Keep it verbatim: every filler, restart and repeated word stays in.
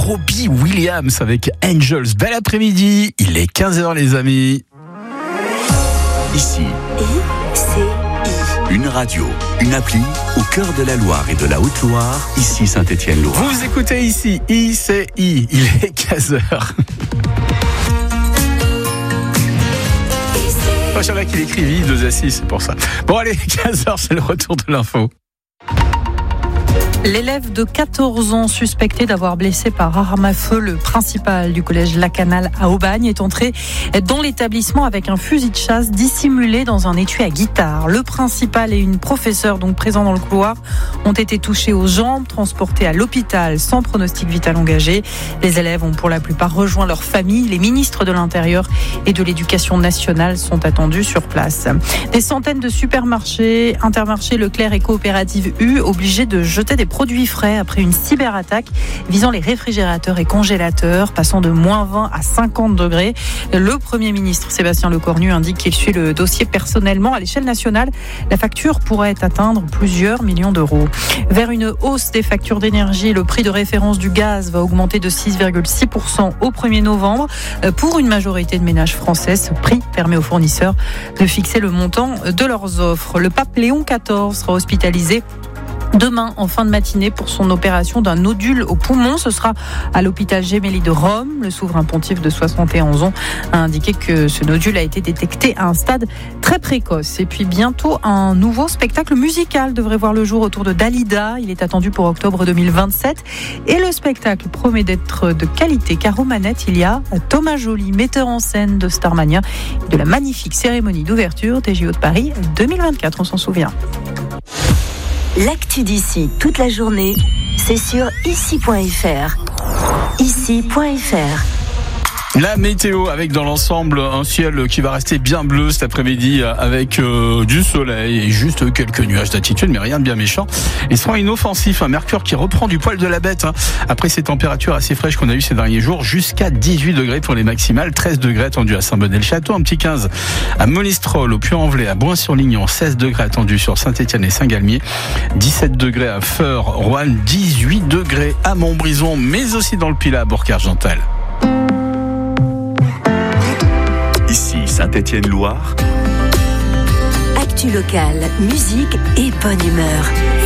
Robbie Williams avec Angels. Bel après-midi, il est quinze heures les amis. Ici, I C I. Une radio, une appli au cœur de la Loire et de la Haute-Loire, ici Saint-Étienne-Loire. Vous écoutez ici I C I, il est quinze heures. Moi, j'aimerais qu'il écrivit deux à six, c'est pour ça. Bon, allez, quinze heures, c'est le retour de l'info. L'élève de quatorze ans suspecté d'avoir blessé par arme à feu le principal du collège Lacanal à Aubagne est entré dans l'établissement avec un fusil de chasse dissimulé dans un étui à guitare. Le principal et une professeure donc présents dans le couloir ont été touchés aux jambes, transportés à l'hôpital sans pronostic vital engagé. Les élèves ont pour la plupart rejoint leur famille. Les ministres de l'Intérieur et de l'Éducation nationale sont attendus sur place. Des centaines de supermarchés, Intermarché, Leclerc et Coopérative U obligés de jeter des produits frais après une cyberattaque visant les réfrigérateurs et congélateurs, passant de moins vingt à cinquante degrés. Le Premier ministre Sébastien Lecornu indique qu'il suit le dossier personnellement. À l'échelle nationale, la facture pourrait atteindre plusieurs millions d'euros. Vers une hausse des factures d'énergie, le prix de référence du gaz va augmenter de six virgule six pour cent au premier novembre. Pour une majorité de ménages français, ce prix permet aux fournisseurs de fixer le montant de leurs offres. Le pape Léon quatorze sera hospitalisé demain, en fin de matinée, pour son opération d'un nodule au poumon. Ce sera à l'hôpital Gemelli de Rome. Le souverain pontife de soixante et onze ans a indiqué que ce nodule a été détecté à un stade très précoce. Et puis bientôt, un nouveau spectacle musical devrait voir le jour autour de Dalida. Il est attendu pour octobre deux mille vingt-sept. Et le spectacle promet d'être de qualité, car aux manettes, il y a Thomas Joly, metteur en scène de Starmania, de la magnifique cérémonie d'ouverture des J O de Paris deux mille vingt-quatre, on s'en souvient. L'actu d'ici toute la journée, c'est sur ici point f r. ici point f r. La météo avec dans l'ensemble un ciel qui va rester bien bleu cet après-midi avec euh, du soleil et juste quelques nuages d'attitude, mais rien de bien méchant. Et sera inoffensif, un mercure qui reprend du poil de la bête hein, après ces températures assez fraîches qu'on a eues ces derniers jours, jusqu'à dix-huit degrés pour les maximales, treize degrés attendus à Saint-Bonnet-le-Château, un petit quinze à Monistrol, au Puy-en-Velay, à Bouin-sur-Lignon, seize degrés attendus sur Saint-Étienne et Saint-Galmier, dix-sept degrés à Feurs, Roanne, dix-huit degrés à Montbrison, mais aussi dans le Pilat à Bourg-Argental. Ici Saint-Étienne-Loire. Actu locale, musique et bonne humeur.